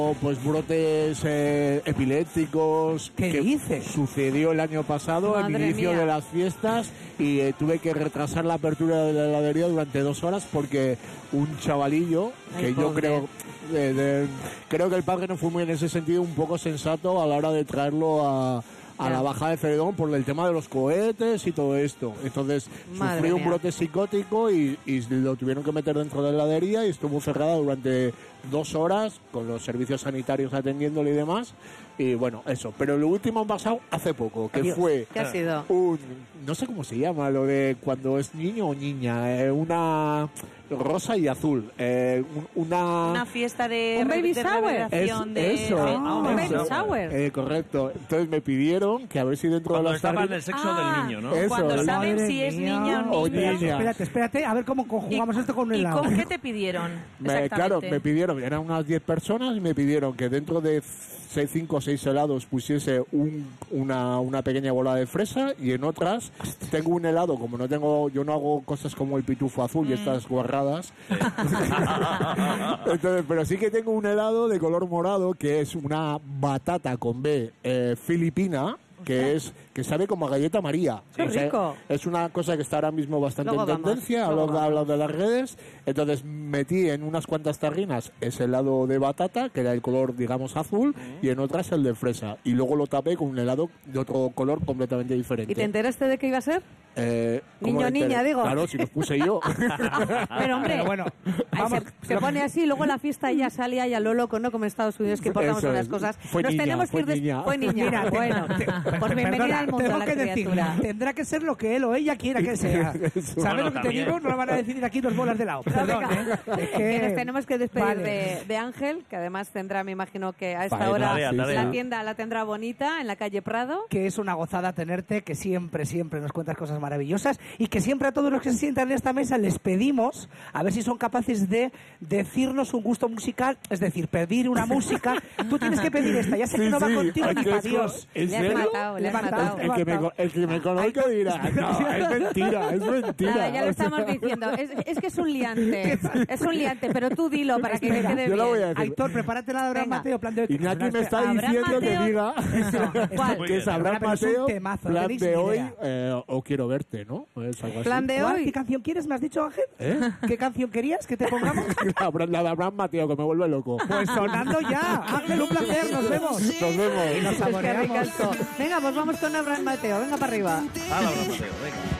pues brotes epilépticos. ¿Qué dices? Sucedió el año pasado, al inicio de las fiestas, y tuve que retrasar la apertura de la heladería durante 2 horas porque un chavalillo, que yo creo que el padre no fue muy en ese sentido un poco sensato a la hora de traerlo a la bajada de Celedón por el tema de los cohetes y todo esto. Entonces sufrió un brote psicótico y lo tuvieron que meter dentro de la heladería y estuvo cerrada durante 2 horas con los servicios sanitarios atendiéndole y demás. Y bueno, eso. Pero lo último ha pasado hace poco, que fue ¿Qué ha sido? no sé cómo se llama, lo de cuando es niño o niña, una rosa y azul, una fiesta de un baby shower. Un baby shower. Correcto. Entonces me pidieron que a ver si dentro cuando de las estaba en el sexo del niño, ¿no? Eso, cuando saben si es niña o niña. Espérate, a ver cómo conjugamos esto con un helado. ¿Y con qué te pidieron? Claro, me pidieron, eran unas 10 personas y me pidieron que dentro de 5 o 6 helados pusiese una pequeña bola de fresa, y en otras tengo un helado, como yo no hago cosas como el pitufo azul y estas guarradas. Entonces, pero sí que tengo un helado de color morado que es una batata con B filipina, que sabe como a galleta María. ¡Qué rico! Es una cosa que está ahora mismo bastante en tendencia a lo de las redes. Entonces metí en unas cuantas tarrinas ese helado de batata, que era el color, digamos, azul, y en otras el de fresa. Y luego lo tapé con un helado de otro color completamente diferente. ¿Y te enteraste de qué iba a ser? ¿Cómo Niña, digo. Claro, si los puse yo. Pero hombre, pero bueno, vamos, se pone así, luego la fiesta ya salía ya lo loco, ¿no? Como en Estados Unidos, que importamos las cosas. Fue niña. Fue niña. Bueno, pues bienvenida al mundo, tengo la que criatura. decir, tendrá que ser lo que él o ella quiera que sea. ¿Sabes lo que te digo? No lo van a decidir aquí 2 bolas de helado. Perdón, Es que nos tenemos que despedir de Ángel, que además tendrá, me imagino que a esta hora la tienda la tendrá bonita en la calle Prado. Que es una gozada tenerte, que siempre nos cuentas cosas maravillosas, y que siempre a todos los que se sientan en esta mesa les pedimos a ver si son capaces de decirnos un gusto musical, es decir, pedir una música. Tú tienes que pedir esta, ya sé que no va contigo ni para Dios. Le has matado. El que me conozca dirá, no, es mentira. Nada, ya lo estamos diciendo. Es que es un liante. Es un liante, pero tú dilo para que me quede yo lo voy a bien. decir. Aitor, prepárate la de Abraham Mateo, plan de hoy. Iñaki me está diciendo que diga que es Abraham Mateo, plan de hoy, o quiero verte, ¿no? Es algo así. Plan de hoy. ¿Qué canción quieres? ¿Me has dicho, Ángel? ¿Qué canción querías que te pongamos? La de Abraham Mateo, que me vuelve loco. Pues sonando ya. Ángel, un placer, nos vemos. Nos vemos. Y nos saboreamos. Venga, pues vamos con Abraham Mateo. Venga para arriba. Abraham Mateo, venga.